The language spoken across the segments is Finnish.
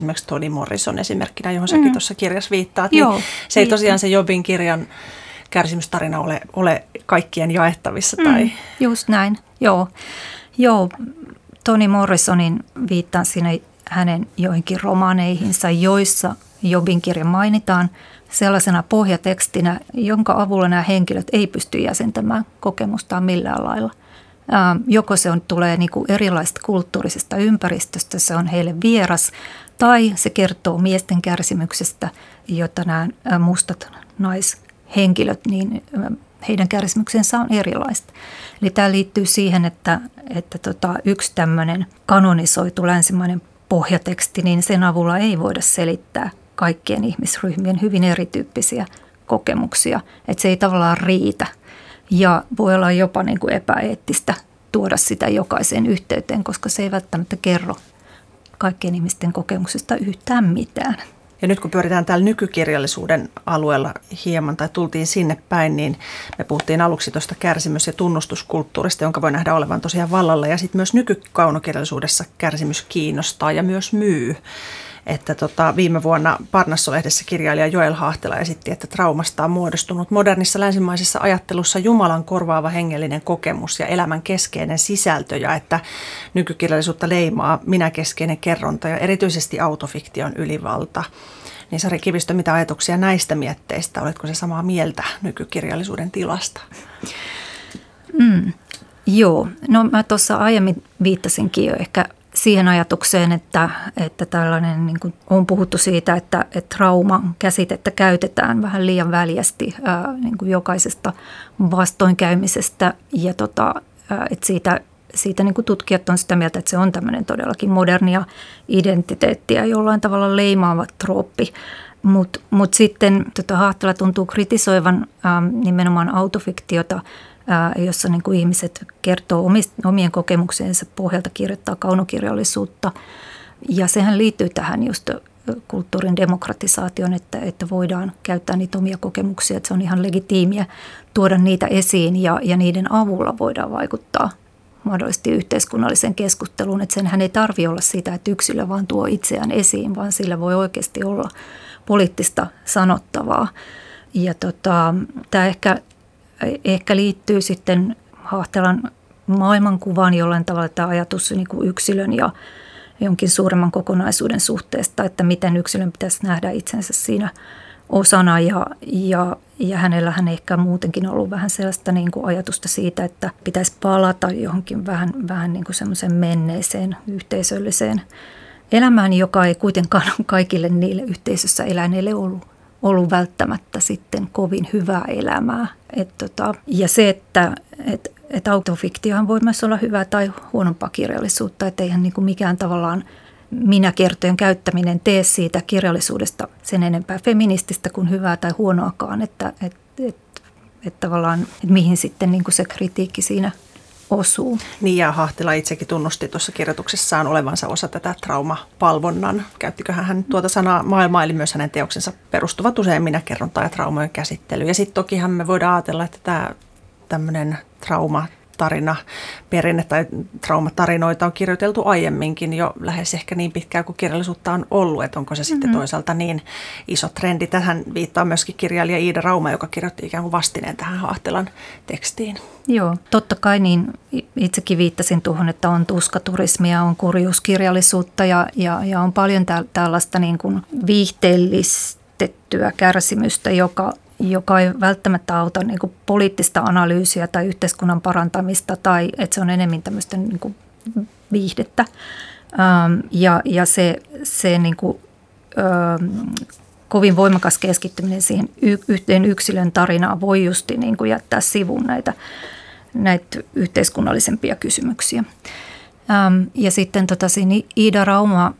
Esimerkiksi Toni Morrison esimerkkinä, johon säkin tuossa kirjassa viittaat. Joo, niin se ei tosiaan se Jobin kirjan kärsimystarina ole kaikkien jaettavissa. Tai... Just näin, joo. Toni Morrisonin viittaan siinä hänen joihinkin romaaneihinsa, joissa Jobin kirja mainitaan sellaisena pohjatekstinä, jonka avulla nämä henkilöt ei pysty jäsentämään kokemustaan millään lailla. Joko se tulee niin kuin erilaisesta kulttuurisesta ympäristöstä, se on heille vieras, tai se kertoo miesten kärsimyksestä, jota nämä mustat naishenkilöt, niin heidän kärsimyksensä on erilaista. Eli tämä liittyy siihen, että yksi tämmöinen kanonisoitu länsimainen pohjateksti, niin sen avulla ei voida selittää kaikkien ihmisryhmien hyvin erityyppisiä kokemuksia. Että se ei tavallaan riitä ja voi olla jopa niin kuin epäeettistä tuoda sitä jokaiseen yhteyteen, koska se ei välttämättä kerro kaikkien ihmisten kokemuksesta yhtään mitään. Ja nyt kun pyöritään täällä nykykirjallisuuden alueella hieman tai tultiin sinne päin, niin me puhuttiin aluksi tuosta kärsimys- ja tunnustuskulttuurista, jonka voi nähdä olevan tosiaan vallalla. Ja sitten myös nykykaunokirjallisuudessa kärsimys kiinnostaa ja myös myy. Että viime vuonna Parnasso-lehdessä kirjailija Joel Hahtela esitti, että traumasta on muodostunut modernissa länsimaisessa ajattelussa Jumalan korvaava hengellinen kokemus ja elämän keskeinen sisältö, ja että nykykirjallisuutta leimaa minäkeskeinen kerronta ja erityisesti autofiktion ylivalta. Niin Sari Kivistö, mitä ajatuksia näistä mietteistä? Oletko se samaa mieltä nykykirjallisuuden tilasta? Joo, no mä tuossa aiemmin viittasinkin jo ehkä siihen ajatukseen, että tällainen, niin kuin on puhuttu siitä, että trauman käsitettä käytetään vähän liian väljästi niin kuin jokaisesta vastoinkäymisestä ja että siitä niin kuin tutkijat on sitä mieltä, että se on tämmöinen todellakin modernia identiteettiä jollain tavalla leimaava trooppi. Mut sitten Hahtela tuntuu kritisoivan nimenomaan autofiktiota, jossa niin kuin ihmiset kertoo omien kokemuksiensa pohjalta, kirjoittaa kaunokirjallisuutta. Ja sehän liittyy tähän just kulttuurin demokratisaation, että voidaan käyttää niitä omia kokemuksia, että se on ihan legitiimiä tuoda niitä esiin ja niiden avulla voidaan vaikuttaa mahdollisesti yhteiskunnalliseen keskusteluun. Että senhän ei tarvitse olla sitä, että yksilö vaan tuo itseään esiin, vaan sillä voi oikeasti olla poliittista sanottavaa. Ja tämä ehkä liittyy sitten Hahtelan maailmankuvaan jollain tavalla tämä ajatus niin kuin yksilön ja jonkin suuremman kokonaisuuden suhteesta, että miten yksilön pitäisi nähdä itsensä siinä osana ja hänellähän ehkä muutenkin ollut vähän sellaista niin kuin ajatusta siitä, että pitäisi palata johonkin vähän niin kuin semmoiseen menneeseen yhteisölliseen elämään, joka ei kuitenkaan ole kaikille niille yhteisössä eläneille ollut välttämättä sitten kovin hyvää elämää. Ja se, että autofiktiohan voi myös olla hyvää tai huonompaa kirjallisuutta, että eihän niin kuin mikään tavallaan minäkertojen käyttäminen tee siitä kirjallisuudesta sen enempää feminististä kuin hyvää tai huonoakaan, että tavallaan että mihin sitten niin kuin se kritiikki siinä osuu. Niin, ja Hahtela itsekin tunnusti tuossa kirjoituksessaan olevansa osa tätä traumapalvonnan. Käyttiköhän hän tuota sanaa maailmaili myös hänen teoksensa perustuvat usein minäkerrontaan ja traumojen käsittelyyn. Ja sitten tokihan me voidaan ajatella, että tämä tämmöinen traumatarina perinne tai traumatarinoita on kirjoiteltu aiemminkin jo lähes ehkä niin pitkään kuin kirjallisuutta on ollut, että onko se sitten toisaalta niin iso trendi. Tähän viittaa myöskin kirjailija Iida Rauma, joka kirjoitti ikään kuin vastineen tähän Hahtelan tekstiin. Joo, totta kai niin itsekin viittasin tuohon, että on tuskaturismia, on kurjuuskirjallisuutta ja on paljon tällaista niin kuin viihteellistettyä kärsimystä, joka ei välttämättä auta niin kuin poliittista analyysiä tai yhteiskunnan parantamista tai että se on enemmän tämmöistä niin kuin viihdettä. Ja se niin kuin, kovin voimakas keskittyminen siihen yhteen yksilön tarinaan voi justi niin kuin jättää sivuun näitä yhteiskunnallisempia kysymyksiä. Ja sitten Iida Rauma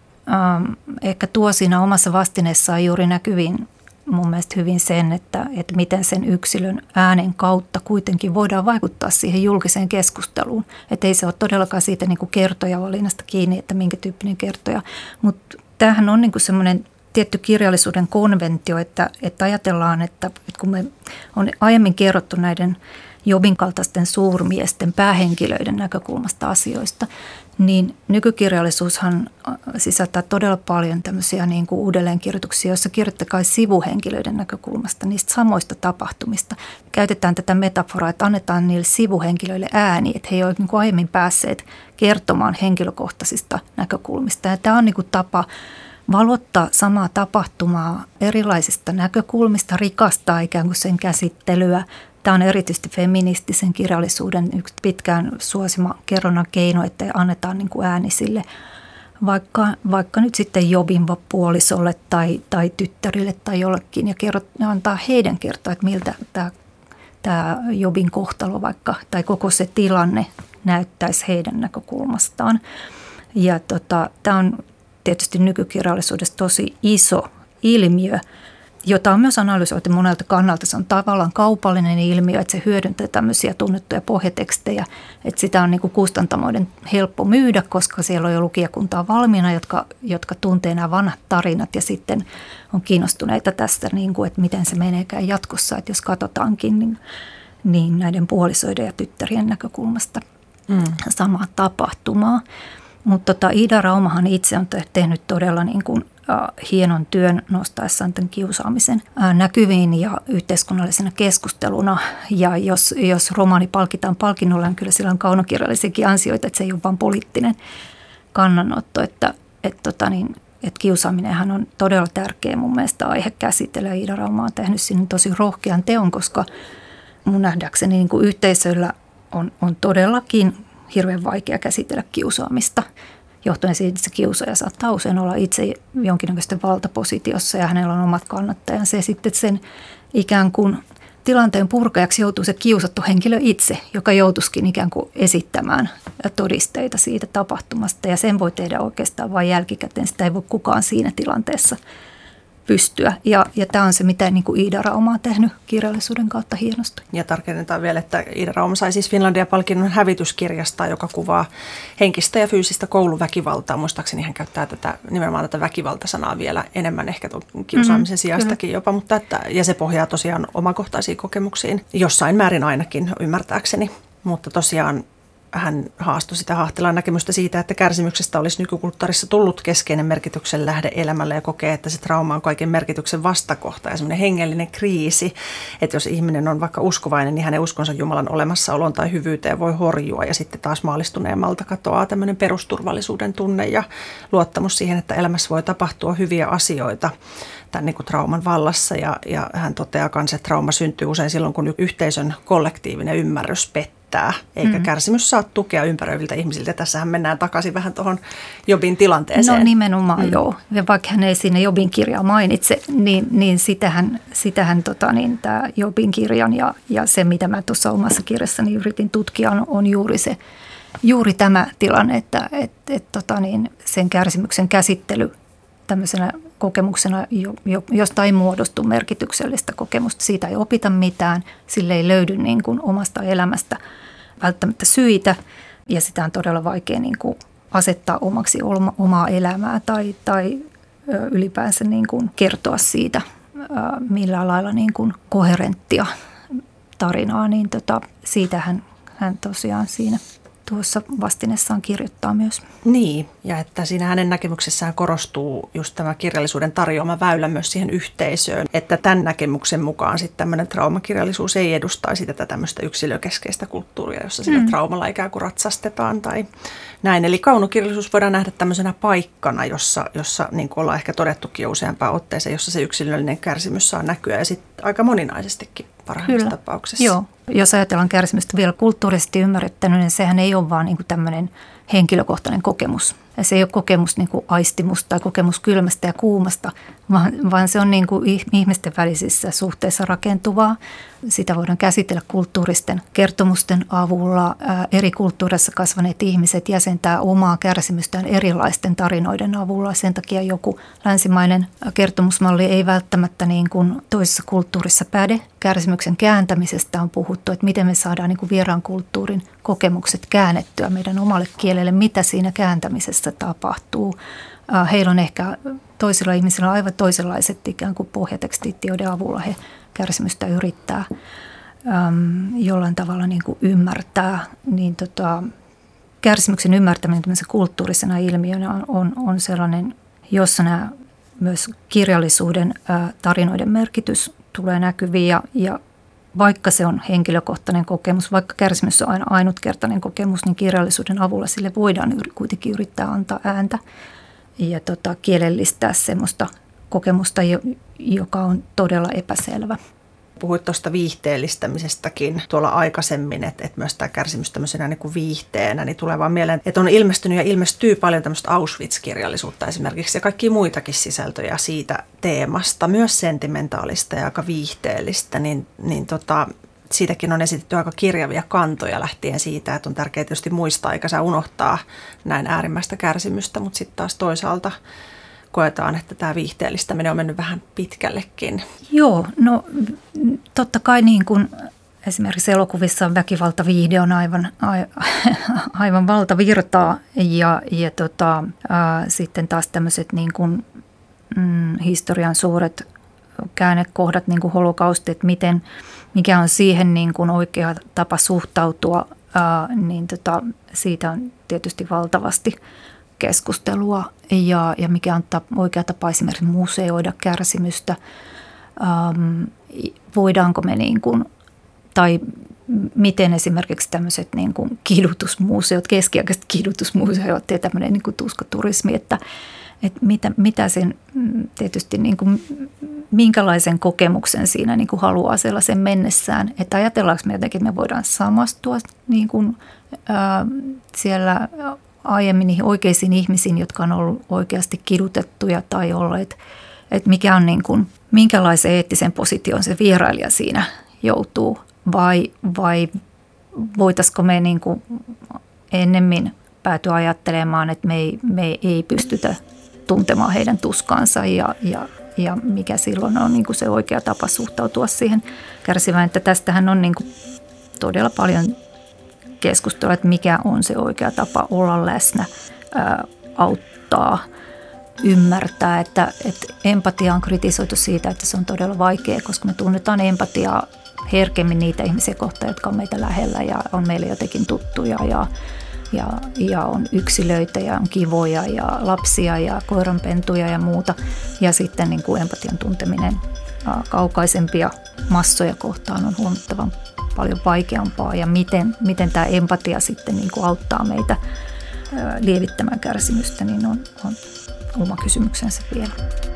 ehkä tuo siinä omassa vastineessaan juuri näkyviin mun mielestä hyvin sen, että miten sen yksilön äänen kautta kuitenkin voidaan vaikuttaa siihen julkiseen keskusteluun. Että ei se ole todellakaan siitä niin kuin kertojavalinnasta kiinni, että minkä tyyppinen kertoja. Mutta tämähän on niin kuin semmoinen tietty kirjallisuuden konventio, että ajatellaan, että kun me on aiemmin kerrottu näiden Jobin kaltaisten suurmiesten päähenkilöiden näkökulmasta asioista, niin nykykirjallisuushan sisältää todella paljon tämmöisiä niin kuin uudelleenkirjoituksia, joissa kirjoittakaa sivuhenkilöiden näkökulmasta niistä samoista tapahtumista. Käytetään tätä metaforaa, että annetaan niille sivuhenkilöille ääni, että he ei ole niin kuin aiemmin päässeet kertomaan henkilökohtaisista näkökulmista. Ja tämä on niin kuin tapa valottaa samaa tapahtumaa erilaisista näkökulmista, rikastaa ikään kuin sen käsittelyä. Tämä on erityisesti feministisen kirjallisuuden yksi pitkään suosima kerronnan keino, että annetaan niin kuin ääni sille vaikka nyt sitten Jobin puolisolle tai tyttärille tai jollekin ja antaa heidän kertoa, että miltä tämä Jobin kohtalo vaikka tai koko se tilanne näyttäisi heidän näkökulmastaan. Ja tämä on tietysti nykykirjallisuudessa tosi iso ilmiö, jota on myös analysoitu monelta kannalta. Se on tavallaan kaupallinen ilmiö, että se hyödyntää tämmöisiä tunnettuja pohjatekstejä, että sitä on niin kuin kustantamoiden helppo myydä, koska siellä on jo lukijakuntaa valmiina, jotka tuntee nämä vanhat tarinat ja sitten on kiinnostuneita tästä, niin kuin, että miten se meneekään jatkossa, että jos katsotaankin niin näiden puolisoiden ja tyttärien näkökulmasta samaa tapahtumaa. Mutta Iida Raumahan itse on tehnyt todella niin kuin hienon työn nostaessaan tämän kiusaamisen näkyviin ja yhteiskunnallisena keskusteluna. Ja jos romaani palkitaan palkinnolla, niin kyllä sillä on kaunokirjallisiakin ansioita, että se ei ole vain poliittinen kannanotto. Että kiusaaminenhan on todella tärkeä mun mielestä aihe käsitellä. Iida Rauma on tehnyt sinne tosi rohkean teon, koska mun nähdäkseni niin kuin yhteisöillä on todellakin hirveän vaikea käsitellä kiusaamista, johtuen siitä, että se kiusaaja saattaa usein olla itse jonkinnäköistä valtapositiossa ja hänellä on omat kannattajansa. Ja sitten sen ikään kuin tilanteen purkajaksi joutuu se kiusattu henkilö itse, joka joutuisikin ikään kuin esittämään todisteita siitä tapahtumasta. Ja sen voi tehdä oikeastaan vain jälkikäteen, sitä ei voi kukaan siinä tilanteessa pystyä. Ja tämä on se, mitä niin kuin Iida Rauma on tehnyt kirjallisuuden kautta hienosti. Ja tarkennetaan vielä, että Iida Rauma sai siis Finlandia-palkinnon hävityskirjasta, joka kuvaa henkistä ja fyysistä kouluväkivaltaa. Muistaakseni hän käyttää nimenomaan tätä väkivaltasanaa vielä enemmän ehkä kiusaamisen sijastakin jopa, ja se pohjaa tosiaan omakohtaisiin kokemuksiin, jossain määrin ainakin ymmärtääkseni, mutta tosiaan hän haastoi sitä Hahtelan näkemystä siitä, että kärsimyksestä olisi nykykulttuurissa tullut keskeinen merkityksen lähde elämälle ja kokee, että se trauma on kaiken merkityksen vastakohta ja semmoinen hengellinen kriisi. Että jos ihminen on vaikka uskovainen, niin hänen uskonsa Jumalan olemassaoloon tai hyvyyteen voi horjua ja sitten taas maallistuneemmalta katoaa tämmöinen perusturvallisuuden tunne ja luottamus siihen, että elämässä voi tapahtua hyviä asioita tämän niin kuin trauman vallassa. Ja hän toteaa myös, että trauma syntyy usein silloin, kun yhteisön kollektiivinen ymmärrys pettää. Eikä kärsimys saa tukea ympäröiviltä ihmisiltä. Tässähän mennään takaisin vähän tuohon Jobin tilanteeseen. No nimenomaan joo. Ja vaikka hän ei siinä Jobin kirjaa mainitse, niin sitähän tämä Jobin kirjan ja se, mitä mä tuossa omassa kirjassani yritin tutkia, on juuri tämä tilanne, että sen kärsimyksen käsittely tämmöisenä kokemuksena, josta ei muodostu merkityksellistä kokemusta. Siitä ei opita mitään, sille ei löydy niin kuin omasta elämästä välttämättä syitä ja sitä on todella vaikea niin kuin asettaa omaksi omaa elämää tai ylipäänsä niin kuin kertoa siitä millään lailla niin kuin koherenttia tarinaa. Niin siitä hän tosiaan siinä tuossa vastineessaan kirjoittaa myös. Niin, ja että siinä hänen näkemyksessään korostuu just tämä kirjallisuuden tarjoama väylä myös siihen yhteisöön, että tämän näkemyksen mukaan sitten tämmöinen traumakirjallisuus ei edustaisi tätä tämmöistä yksilökeskeistä kulttuuria, jossa sillä traumalla ikään kuin ratsastetaan tai näin. Eli kaunokirjallisuus voidaan nähdä tämmöisenä paikkana, jossa niin kuin ollaan ehkä todettukin jo useampaan otteeseen, jossa se yksilöllinen kärsimys saa näkyä ja sitten aika moninaisestikin parhaimmassa tapauksessa. Joo. Jos ajatellaan kärsimystä vielä kulttuurisesti ymmärrettänyt, niin sehän ei ole vaan niin kuin tämmöinen henkilökohtainen kokemus. Ja se ei ole kokemus niin kuin aistimusta tai kokemus kylmästä ja kuumasta, vaan se on niin kuin ihmisten välisissä suhteissa rakentuvaa. Sitä voidaan käsitellä kulttuuristen kertomusten avulla. Eri kulttuureissa kasvaneet ihmiset jäsentää omaa kärsimystään erilaisten tarinoiden avulla. Sen takia joku länsimainen kertomusmalli ei välttämättä niin kuin toisessa kulttuurissa päde. Kärsimyksen kääntämisestä on puhuttu, että miten me saadaan niin kuin vieraan kulttuurin kokemukset käännettyä meidän omalle kielelle, mitä siinä kääntämisessä tapahtuu. Heillä on ehkä toisilla ihmisillä aivan toisenlaiset ikään kuin pohjatekstit, joiden avulla he kärsimystä yrittää jollain tavalla niin kuin ymmärtää, niin kärsimyksen ymmärtäminen kulttuurisena ilmiönä on sellainen, jossa nämä myös kirjallisuuden tarinoiden merkitys tulee näkyviin ja vaikka se on henkilökohtainen kokemus, vaikka kärsimys on aina ainutkertainen kokemus, niin kirjallisuuden avulla sille voidaan kuitenkin yrittää antaa ääntä ja kielellistää semmoista kokemusta, joka on todella epäselvä. Puhuit tuosta viihteellistämisestäkin tuolla aikaisemmin, että myös tämä kärsimys tämmöisenä niin kuin viihteenä, niin tulee vaan mieleen, että on ilmestynyt ja ilmestyy paljon tämmöistä Auschwitz-kirjallisuutta esimerkiksi ja kaikkia muitakin sisältöjä siitä teemasta, myös sentimentaalista ja aika viihteellistä, niin siitäkin on esitetty aika kirjavia kantoja lähtien siitä, että on tärkeää tietysti muistaa eikä saa unohtaa näin äärimmäistä kärsimystä, mutta sitten taas toisaalta koetaan, että tämä viihteellistäminen on mennyt vähän pitkällekin. Joo, no totta kai niin kuin esimerkiksi elokuvissa väkivaltaviihde on aivan valtavirtaa ja sitten taas tämmöiset niin kuin, historian suuret käännekohdat, niin kuin holokausti, että mikä on siihen niin kuin oikea tapa suhtautua, niin siitä on tietysti valtavasti keskustelua ja mikä on oikea tapa esimerkiksi museoida kärsimystä. Voidaanko me niin kuin, tai miten esimerkiksi tämmöiset niin kuin kidutusmuseot, keskiaikaiset kidutusmuseot ja tämmöinen niin kuin tuskaturismi, että mitä sen tietysti niin kuin, minkälaisen kokemuksen siinä niin kuin haluaa sellaisen mennessään, että ajatellaanko me jotenkin, että me voidaan samastua niin kuin, siellä aiemmin niihin oikeisiin ihmisiin, jotka on ollut oikeasti kidutettuja tai olleet, että mikä on niin kuin, minkälaisen eettisen position se vierailija siinä joutuu vai voitaisiko me niin kuin ennemmin päätyä ajattelemaan, että me ei pystytä tuntemaan heidän tuskaansa ja mikä silloin on niin kuin se oikea tapa suhtautua siihen kärsivään, että tästähän on niin kuin todella paljon keskustelua, että mikä on se oikea tapa olla läsnä, auttaa, ymmärtää, että empatia on kritisoitu siitä, että se on todella vaikea, koska me tunnetaan empatiaa herkemmin niitä ihmisiä kohtaan, jotka on meitä lähellä ja on meille jotenkin tuttuja ja on yksilöitä ja on kivoja ja lapsia ja koiranpentuja ja muuta. Ja sitten niin kuin empatian tunteminen kaukaisempia massoja kohtaan on huomattavan paljon vaikeampaa ja miten tämä empatia sitten niin kuin auttaa meitä lievittämään kärsimystä, niin on oma kysymyksensä vielä.